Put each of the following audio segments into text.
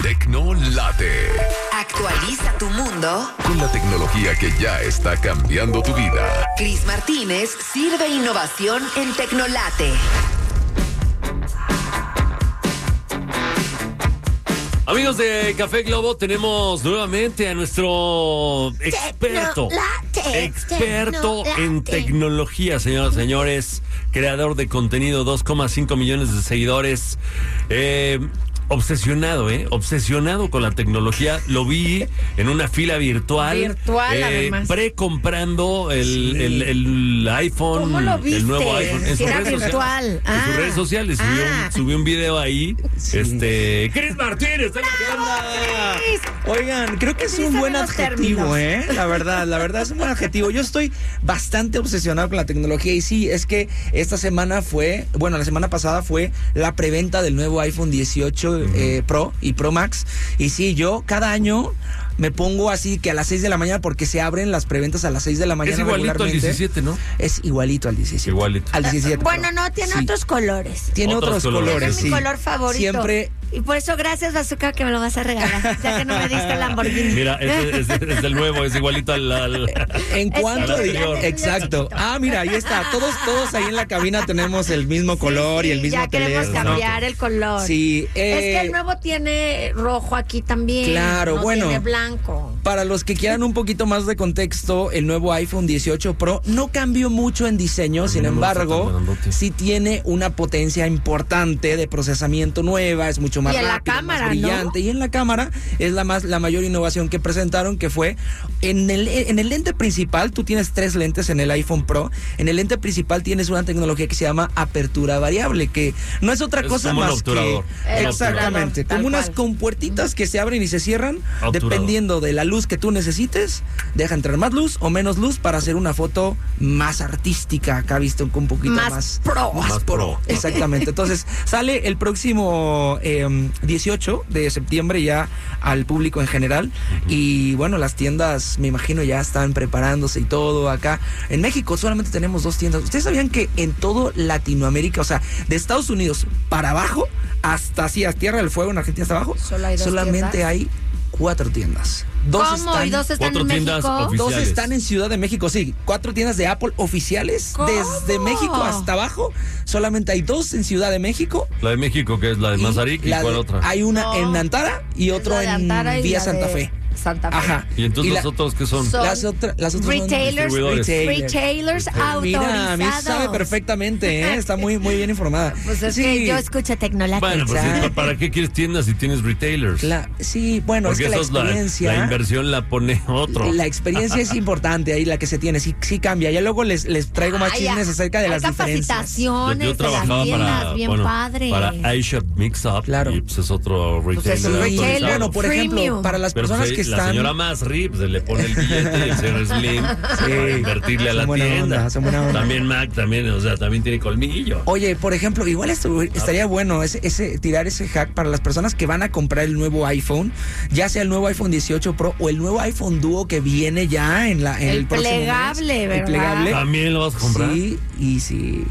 Tecnolate. Actualiza tu mundo Con la tecnología que ya está cambiando tu vida. Cris Martínez sirve innovación en Tecnolate. Amigos de Café Globo, tenemos nuevamente a nuestro experto en tecnología, señoras y señores, creador de contenido, 2,5 millones de seguidores, obsesionado con la tecnología. Lo vi en una fila virtual, además. Precomprando el iPhone. ¿Cómo lo viste? El nuevo iPhone en Si sus era redes virtual. sociales. En sus redes sociales subió un video ahí. Cris Martínez, ¿qué onda? Oigan, creo que es un buen adjetivo, La verdad es un buen adjetivo. Yo estoy bastante obsesionado con la tecnología y sí, es que la semana pasada fue la preventa del nuevo iPhone 18 Pro y Pro Max. Y sí, yo cada año me pongo así que a las 6 de la mañana, porque se abren las preventas a las 6 de la mañana. Es igualito al 17, ¿no? Es igualito al 17. Igualito. Al 17. Bueno, no, tiene otros colores. Tiene otros colores. Es mi color favorito. Siempre. Y por eso, gracias, Bazooka, que me lo vas a regalar, ya que no me diste el Lamborghini. Mira, es el nuevo, es igualito al En cuanto exacto. Mira, ahí está. Todos ahí en la cabina tenemos el mismo color y el mismo teléfono. Ya queremos cambiar el color. Sí. Es que el nuevo tiene rojo aquí también. Claro, no tiene blanco. Para los que quieran un poquito más de contexto, el nuevo iPhone 18 Pro no cambió mucho en diseño, sin embargo, sí tiene una potencia importante de procesamiento nueva, es mucho más rápido, cámara, más brillante. ¿no? Y en la cámara es la mayor innovación que presentaron, que fue en el lente principal. Tú tienes 3 lentes en el iPhone Pro. En el lente principal tienes una tecnología que se llama apertura variable, que no es otra cosa como más que exactamente, como unas compuertitas que se abren y se cierran dependiendo de la luz que tú necesites. Deja entrar más luz o menos luz para hacer una foto más artística, acá visto con un poquito más pro. Exactamente. Entonces sale el próximo 18 de septiembre ya al público en general. Y bueno, las tiendas, me imagino, ya están preparándose y todo. Acá en México solamente tenemos 2 tiendas. ¿Ustedes sabían que en todo Latinoamérica, o sea, de Estados Unidos para abajo, hasta así a Tierra del Fuego, en Argentina hasta abajo, solamente hay 4 tiendas? ¿Cómo? ¿Y 2 están en México? 2 están en Ciudad de México, sí. 4 tiendas de Apple oficiales. ¿Cómo? Desde México hasta abajo, solamente hay 2 en Ciudad de México. La de México, que es la de Mazarik, ¿y cuál otra? Hay una en Antara y otro en Vía Santa Fe. Ajá. ¿Y entonces los otros qué son? Las otras retailers, son retailers autorizados. Mira, a mí sabe perfectamente, está muy bien informada. Pues es que yo escucho Tecnolate. Bueno, pues ¿para qué quieres tiendas si tienes retailers? Sí, bueno, porque es que la experiencia, la inversión la pone otro. La experiencia es importante ahí, la que se tiene, sí cambia. Ya luego les traigo más chismes acerca de las diferencias. Capacitaciones, yo trabajaba para iShop Mixup, claro. Y pues es otro retailer. Bueno, por ejemplo, para las personas que la señora Masri, pues le pone el billete y el señor Slim para invertirle a la tienda. Onda. También Mac, también tiene colmillo. Oye, por ejemplo, igual estaría bueno tirar ese hack para las personas que van a comprar el nuevo iPhone, ya sea el nuevo iPhone 18 Pro o el nuevo iPhone Duo que viene ya en el próximo plegable, mes. ¿verdad? El plegable. ¿También lo vas a comprar? Sí, y sí.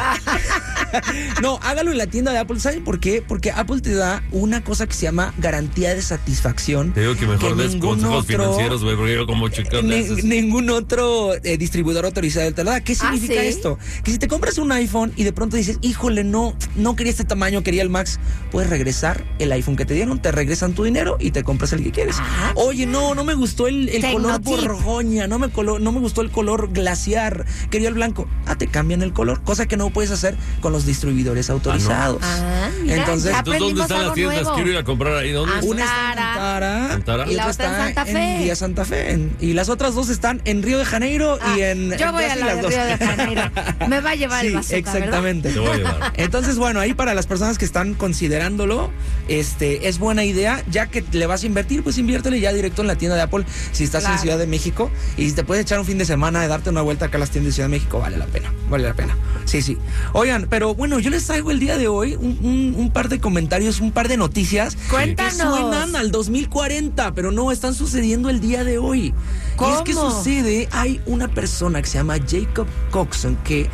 No, hágalo en la tienda de Apple. ¿Saben por qué? Porque Apple te da una cosa que se llama garantía de satisfacción. Te digo que mejor des consejos financieros, güey, porque yo como chico ningún otro distribuidor autorizado te lo da. ¿Qué significa esto? Que si te compras un iPhone y de pronto dices, híjole, no quería este tamaño, quería el Max, puedes regresar el iPhone que te dieron, te regresan tu dinero y te compras el que quieres. Oye, no me gustó el color borgoña, no me gustó el color glaciar, quería el blanco. Te cambian el color, cosa que no puedes hacer con los distribuidores autorizados. Mira, Entonces, ¿dónde están las tiendas? Nuevo. Quiero ir a comprar ahí. ¿Dónde? Una está en Antara y la otra en Santa Fe. En Vía Santa Fe. Y las otras 2 están en Río de Janeiro y en... Yo voy a la de Río de Janeiro. Me va a llevar el bazooka, exactamente. Te voy a llevar. Entonces, bueno, ahí para las personas que están considerándolo, es buena idea. Ya que le vas a invertir, pues inviértele ya directo en la tienda de Apple si estás en Ciudad de México. Y si te puedes echar un fin de semana de darte una vuelta acá a las tiendas de Ciudad de México, vale la pena. Sí. Oigan, pero bueno, yo les traigo el día de hoy un par de comentarios, un par de noticias. Cuéntanos. Que suenan al 2040, pero no están sucediendo el día de hoy. ¿Cómo? Y es que sucede, hay una persona que se llama Jacob Coxon que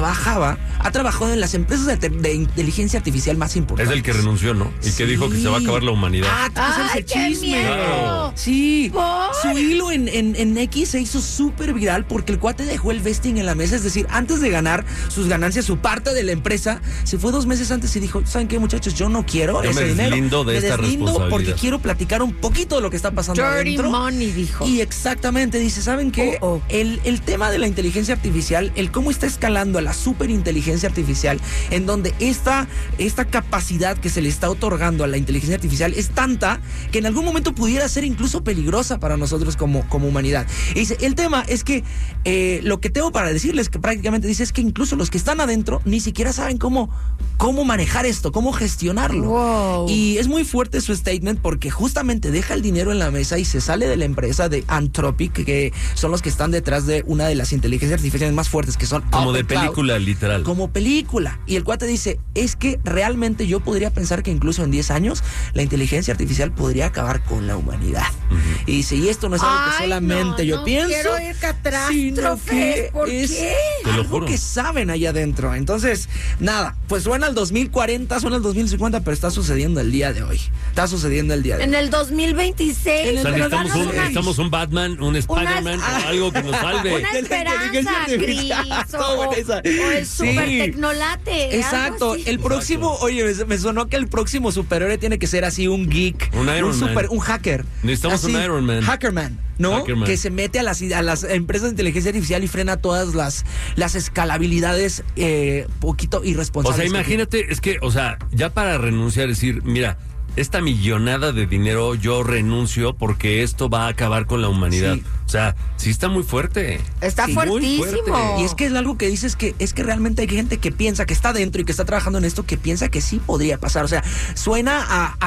ha trabajado en las empresas de inteligencia artificial más importantes. Es el que renunció, ¿no? Y que dijo que se va a acabar la humanidad. ¡Ay, qué miedo! Claro. Sí, ¿Por? su hilo en X se hizo súper viral porque el cuate dejó el vesting en la mesa, es decir, antes de ganar sus ganancias, su parte de la empresa, se fue 2 meses antes y dijo, ¿saben qué, muchachos? Yo no quiero Yo ese me dinero. deslindo de esta responsabilidad. Porque quiero platicar un poquito de lo que está pasando Dirty adentro. money, dijo. Y exactamente, dice, ¿saben qué? El tema de la inteligencia artificial, el cómo está escalando a la superinteligencia artificial, en donde esta capacidad que se le está otorgando a la inteligencia artificial es tanta que en algún momento pudiera ser incluso peligrosa para nosotros como humanidad. Y dice, el tema es que lo que tengo para decirles, que prácticamente dice, es que incluso los que están adentro ni siquiera saben cómo manejar esto, cómo gestionarlo. Wow. Y es muy fuerte su statement porque justamente deja el dinero en la mesa y se sale de la empresa de Anthropic, que son los que están detrás de una de las inteligencias artificiales más fuertes, que son Como de OpenCloud. película, literal. Como película. Y el cuate dice, es que realmente yo podría pensar que incluso en 10 años la inteligencia artificial podría acabar con la humanidad. Y dice, y esto no es algo que solamente yo pienso, quiero ir sino catástrofes. que ¿Por es qué? Te lo algo juro. que saben allá adentro. Entonces, nada, pues suena el 2040, suena el 2050, pero está sucediendo el día de hoy. Está sucediendo el día de hoy. En el 2026. O sea, pero necesitamos danos necesitamos un Batman, un Spider-Man, algo que nos salve. Una De la inteligencia esperanza, artificial. Cris. Está buena esa. O el Sí. super tecnolate. Exacto, algo así. el próximo, oye, me sonó que el próximo superhéroe tiene que ser así un geek, Un Iron Man. un hacker. Necesitamos Así, un Iron Man. Hackerman, ¿no? Hackerman. Que se mete a las empresas de inteligencia artificial y frena todas las escalabilidades poquito O irresponsables. sea, que imagínate, es que, o sea, ya para renunciar, decir, mira, esta millonada de dinero yo renuncio porque esto va a acabar con la humanidad. Sí. O sea, sí está muy fuerte. Está Sí, muy fuertísimo. fuerte. Y es que es algo que dices que es que realmente hay gente que piensa que está dentro y que está trabajando en esto, que piensa que sí podría pasar. O sea, suena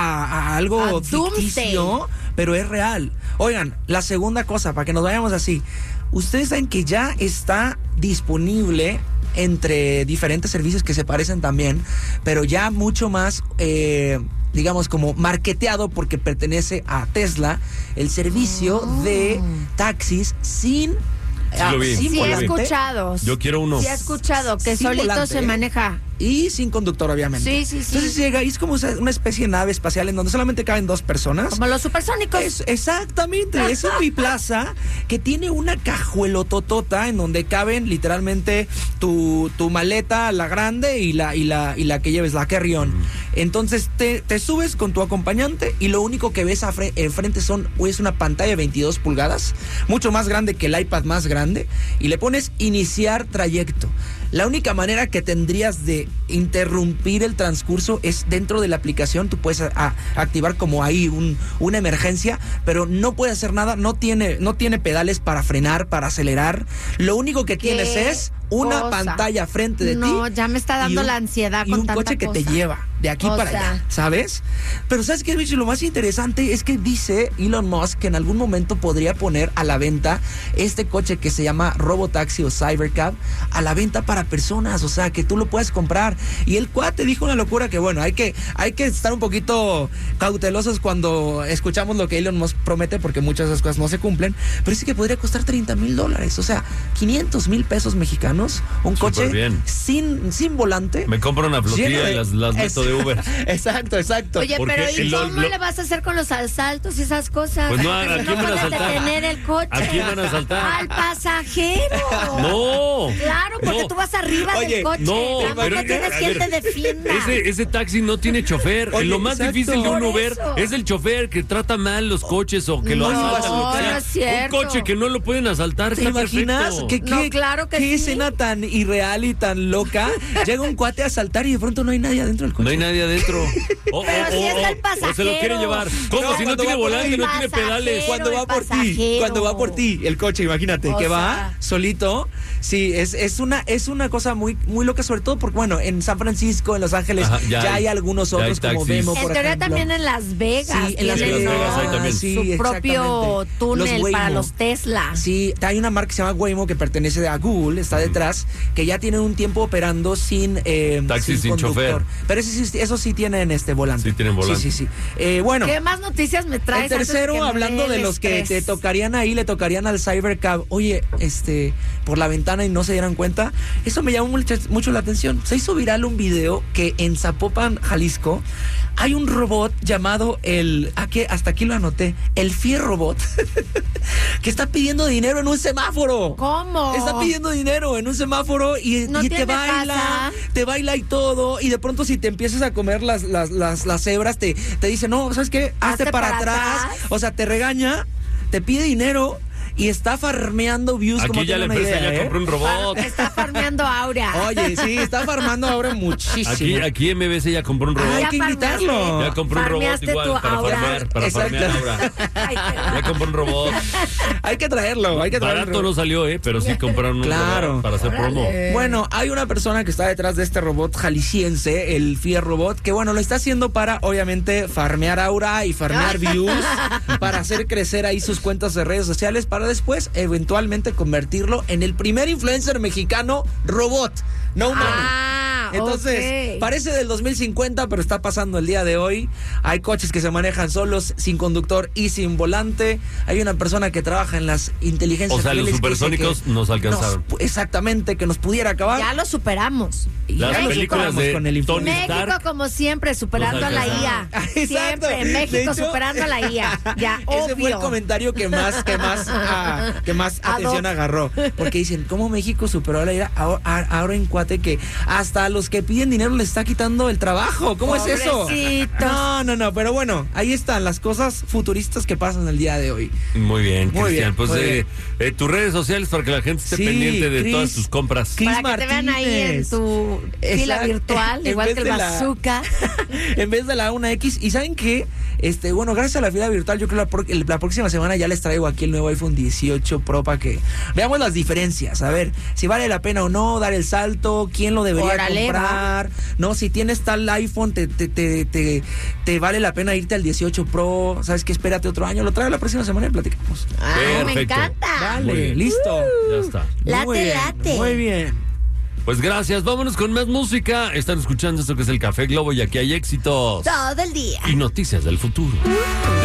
a algo A doomsday. ficticio, pero es real. Oigan, la segunda cosa, para que nos vayamos así. Ustedes saben que ya está disponible entre diferentes servicios que se parecen también, pero ya mucho más, digamos, como marketeado porque pertenece a Tesla, el servicio de taxis sin... lo vi. sin Sí, he volante escuchado. Yo quiero uno. Sí, he escuchado que Sin solito volante, se maneja. y sin conductor, obviamente. Sí, sí, sí. Entonces llega y es como una especie de nave espacial en donde solamente caben 2 personas. Como los supersónicos. Exactamente, es un biplaza que tiene una cajuelototota en donde caben literalmente tu maleta, la grande y la que lleves, la carry-on. Entonces te subes con tu acompañante y lo único que ves enfrente es una pantalla de 22 pulgadas, mucho más grande que el iPad más grande, y le pones iniciar trayecto. La única manera que tendrías de interrumpir el transcurso es dentro de la aplicación. Tú puedes activar como ahí una emergencia, pero no puede hacer nada. No tiene pedales para frenar, para acelerar. Lo único que tienes es una pantalla frente de ti. No, ya me está dando la ansiedad y con un tanta coche que cosa. te lleva de aquí O para sea. allá, ¿sabes? Pero ¿sabes qué, Michi? Lo más interesante es que dice Elon Musk que en algún momento podría poner a la venta este coche que se llama Robotaxi o Cybercab a la venta para personas, o sea, que tú lo puedes comprar. Y el cuate dijo una locura que, bueno, hay que estar un poquito cautelosos cuando escuchamos lo que Elon Musk promete, porque muchas de esas cosas no se cumplen, pero dice que podría costar $30,000, o sea, 500,000 pesos mexicanos, un coche bien. sin volante. Me compro una Lleno flotilla de- y las meto de Uber. Exacto. Oye, Porque pero ¿y lo- cómo le vas a hacer con los asaltos y esas cosas? Pues no, Porque ¿a si quién van a puedes asaltar? detener el coche. ¿A quién van a asaltar? Al pasajero. No. Claro, porque No. tú vas arriba Oye, del coche. no, Nada más pero que tienes a quien ver, te defienda. Ese taxi no tiene chofer. Oye, Lo más exacto. difícil de un Por Uber eso. es el chofer que trata mal los coches o que lo No, asaltan. Lo que sea. no es cierto. Un coche que no lo pueden asaltar. ¿Te está imaginas? perfecto. No, claro que qué sí. escena tan irreal y tan loca? Llega un cuate a asaltar y de pronto no hay nadie adentro del coche. No hay nadie adentro. Pero si está el o se lo quiere pasajero. llevar. ¿Cómo? No, si no cuando tiene va por volante, el no tiene pedales. Cuando va el por ti, pasajero. cuando va por ti, el coche, imagínate, O que va sea. solito. Sí, es una cosa muy, muy loca, sobre todo porque, bueno, en San Francisco, en Los Ángeles, Ajá, ya hay algunos ya hay otros como taxis. Vemo, En por teoría ejemplo. también en Las Vegas. Sí, en Las tienen, Vegas hay ¿no? también. Sí, Su propio exactamente. túnel Los para Waymo. los Tesla. Sí, hay una marca que se llama Waymo que pertenece a Google, está detrás, que ya tiene un tiempo operando sin Taxi sin conductor. chofer. Pero ese sí esos sí tienen volante. Sí tienen volante. Sí. Bueno. ¿Qué más noticias me traes? El tercero, hablando de los que te tocarían ahí, le tocarían al Cybercab. Oye, por la ventana y no se dieran cuenta. Eso me llamó mucho la atención. Se hizo viral un video que en Zapopan, Jalisco, hay un robot llamado hasta aquí lo anoté, el Fierrobot, que está pidiendo dinero en un semáforo. ¿Cómo? Está pidiendo dinero en un semáforo y te baila y todo, y de pronto si te empiezas a comer las cebras, te dice, no, ¿sabes qué? Hazte para atrás. O sea, te regaña, te pide dinero y está farmeando views. Aquí como ya la empresa ya compró un robot. Está farmeando Aura. Oye, sí, está farmando Aura muchísimo. Aquí MBS ya compró un robot. Hay que invitarlo. Ya compró un robot igual para farmear Aura. Ya compró un robot. Hay que traerlo. Barato no salió, pero sí compraron un robot para hacer promo. Bueno, hay una persona que está detrás de este robot jalisciense, el Fierrobot, que bueno, lo está haciendo para, obviamente, farmear Aura y farmear views, para hacer crecer ahí sus cuentas de redes sociales, para después eventualmente convertirlo en el primer influencer mexicano robot, no humano. Entonces, parece del 2050, pero está pasando el día de hoy. Hay coches que se manejan solos, sin conductor y sin volante. Hay una persona que trabaja en las inteligencias artificiales. O sea, los supersónicos nos alcanzaron. Exactamente, que nos pudiera acabar. Ya lo superamos. Las películas de con el Tony México, Stark, como siempre, superando a la IA. Siempre, México superando a la IA. Ya, ese fue el comentario que más atención agarró. Porque dicen, ¿cómo México superó a la IA? Ahora en cuate que hasta los que piden dinero les está quitando el trabajo. ¿Cómo es eso? No, pero bueno, ahí están las cosas futuristas que pasan el día de hoy. Muy bien, Cristian. Pues tus redes sociales para que la gente esté pendiente de todas tus compras. Para que te vean ahí en tu fila virtual, igual que el bazooka. En vez de la 1X. ¿Y saben qué? Bueno, gracias a la fila virtual, yo creo que la próxima semana ya les traigo aquí el nuevo iPhone 18 Pro para que veamos las diferencias. A ver, si vale la pena o no dar el salto, quién lo debería comprar. No, si tienes tal iPhone, te vale la pena irte al 18 Pro. ¿Sabes qué? Espérate otro año. Lo traigo la próxima semana y platicamos. Me encanta. Dale, listo. Ya está. Late. Muy bien. Pues gracias, vámonos con más música. Están escuchando esto que es el Café Globo y aquí hay éxitos. Todo el día. Y noticias del futuro.